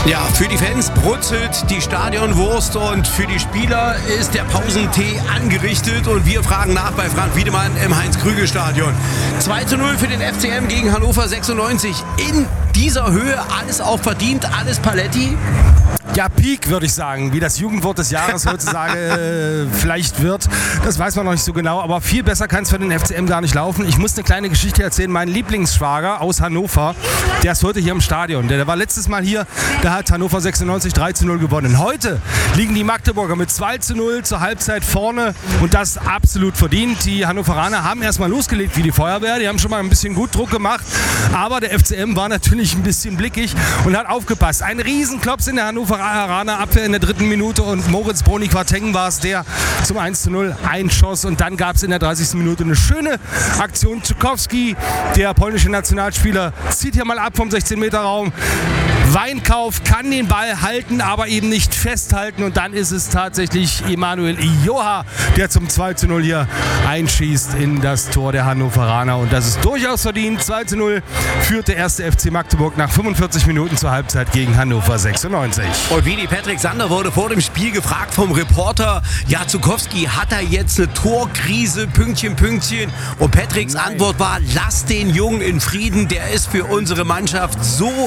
Ja, für die Fans brutzelt die Stadionwurst und für die Spieler ist der Pausentee angerichtet und wir fragen nach bei Frank Wiedemann im Heinz-Krügel-Stadion. 2:0 für den FCM gegen Hannover 96. In dieser Höhe alles auch verdient, alles Paletti. Ja, Peak würde ich sagen, wie das Jugendwort des Jahres heutzutage vielleicht wird. Das weiß man noch nicht so genau, aber viel besser kann es für den FCM gar nicht laufen. Ich muss eine kleine Geschichte erzählen. Mein Lieblingsschwager aus Hannover, der ist heute hier im Stadion. Der war letztes Mal hier, da hat Hannover 96 3:0 gewonnen. Heute liegen die Magdeburger mit 2:0 zur Halbzeit vorne und das absolut verdient. Die Hannoveraner haben erstmal losgelegt wie die Feuerwehr. Die haben schon mal ein bisschen gut Druck gemacht, aber der FCM war natürlich ein bisschen blickig und hat aufgepasst. Ein Riesenklops in der Hannoveraner Abwehr in der 3. Minute und Moritz Broni-Quarteng war es, der zum 1:0 einschoss. Und dann gab es in der 30. Minute eine schöne Aktion. Czukowski, der polnische Nationalspieler, zieht hier mal ab vom 16-Meter-Raum. Weinkauf kann den Ball halten, aber eben nicht festhalten. Und dann ist es tatsächlich Emanuel Ijoha, der zum 2:0 hier einschießt in das Tor der Hannoveraner. Und das ist durchaus verdient. 2:0 führt der erste FC Magdeburg nach 45 Minuten zur Halbzeit gegen Hannover 96. Und wie die Patrick Sander wurde vor dem Spiel gefragt vom Reporter, ja, Czukowski, hat er jetzt eine Torkrise, Pünktchen, Pünktchen? Und Patricks Antwort war, lass den Jungen in Frieden, der ist für unsere Mannschaft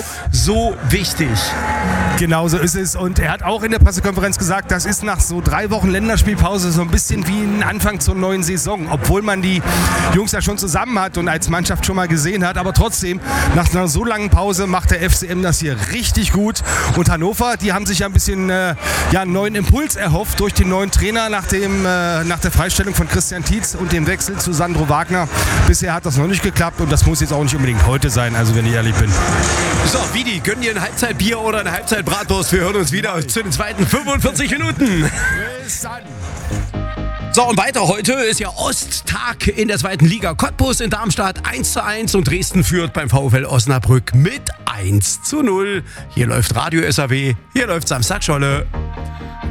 so wichtig. Genau so ist es. Und er hat auch in der Pressekonferenz gesagt, das ist nach so 3 Wochen Länderspielpause so ein bisschen wie ein Anfang zur neuen Saison. Obwohl man die Jungs ja schon zusammen hat und als Mannschaft schon mal gesehen hat. Aber trotzdem, nach einer so langen Pause macht der FCM das hier richtig gut. Und Hannover, die haben sich ja ein bisschen einen neuen Impuls erhofft durch den neuen Trainer nach der Freistellung von Christian Tietz und dem Wechsel zu Sandro Wagner. Bisher hat das noch nicht geklappt und das muss jetzt auch nicht unbedingt heute sein, also wenn ich ehrlich bin. So, Vidi, gönn dir ein Halbzeitbier oder eine Halbzeitbratwurst. Wir hören uns wieder zu den zweiten 45 Minuten. Bis dann. So, und weiter heute ist ja Osttag in der 2. Liga. Cottbus in Darmstadt 1:1 und Dresden führt beim VfL Osnabrück mit 1:0. Hier läuft Radio SAW, hier läuft Samstag Scholle.